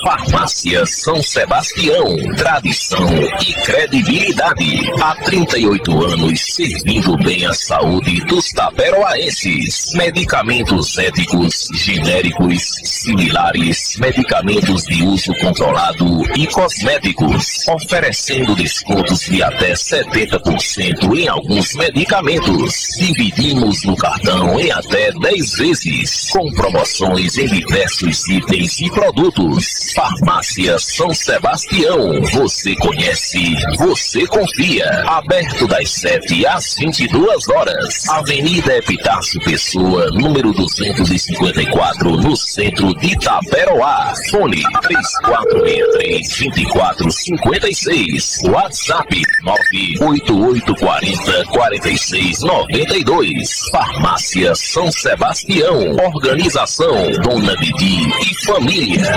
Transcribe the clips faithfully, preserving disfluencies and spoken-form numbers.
Farmácia São Sebastião, tradição e credibilidade. Há trinta e oito anos servindo bem a saúde dos taperoaenses. Medicamentos éticos, genéricos, similares, medicamentos de uso controlado e cosméticos, oferecendo descontos de até setenta por cento em alguns medicamentos. Dividimos no cartão em até dez vezes, com promoções em diversos itens e produtos. Farmácia São Sebastião, você conhece, você confia. Aberto das sete às vinte e duas horas. Avenida Epitácio Pessoa, número duzentos e cinquenta e quatro, no centro de Itaperoá. Fone três quatro seis três, dois quatro cinco seis. WhatsApp nove oito oito quatro zero, quatro seis nove dois. Farmácia São Sebastião. Organização Dona Didi e Família.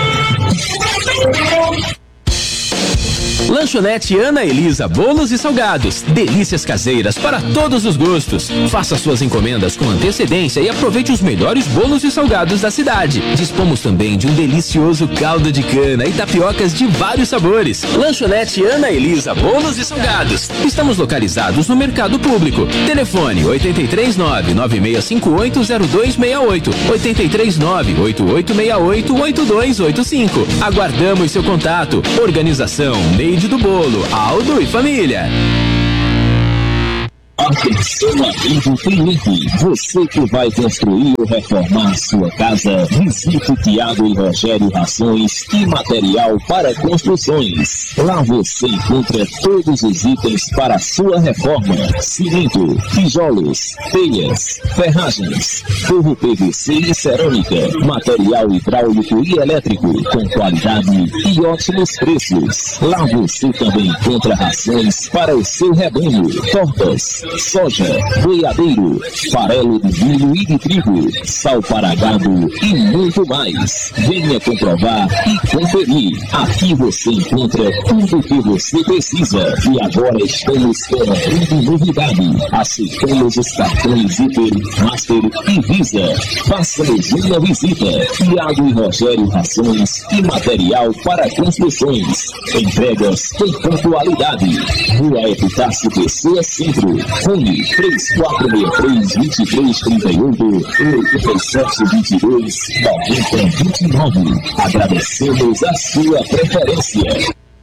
Lanchonete Ana Elisa Bolos e Salgados. Delícias caseiras para todos os gostos. Faça suas encomendas com antecedência e aproveite os melhores bolos e salgados da cidade. Dispomos também de um delicioso caldo de cana e tapiocas de vários sabores. Lanchonete Ana Elisa Bolos e Salgados. Estamos localizados no Mercado Público. Telefone oito três nove, nove seis cinco oito, zero dois seis oito, oito três nove, oito oito seis oito, oito dois oito cinco. Aguardamos seu contato. Organização Meio do Bolo, Aldo e Família. Atenção, amigo cliente, você que vai construir ou reformar sua casa, visite Tiago e Rogério Rações e Material para Construções. Lá você encontra todos os itens para a sua reforma: cimento, tijolos, telhas, ferragens, forro P V C e cerâmica, material hidráulico e elétrico com qualidade e ótimos preços. Lá você também encontra rações para o seu rebanho, tortas, soja, boiadeiro, farelo de milho e de trigo, sal para gado e muito mais. Venha comprovar e conferir. Aqui você encontra tudo o que você precisa. E agora estamos com uma grande novidade. Aceitamos os cartões Hiper, Master e Visa. Faça-nos uma visita. Tiago e Rogério Rações e Material para Construções. Entregas com pontualidade. Rua Epitácio Pessoa Centro. Fone três quatro seis três, dois três três oito, oito sete dois dois, nove zero dois nove. Agradecemos a sua preferência.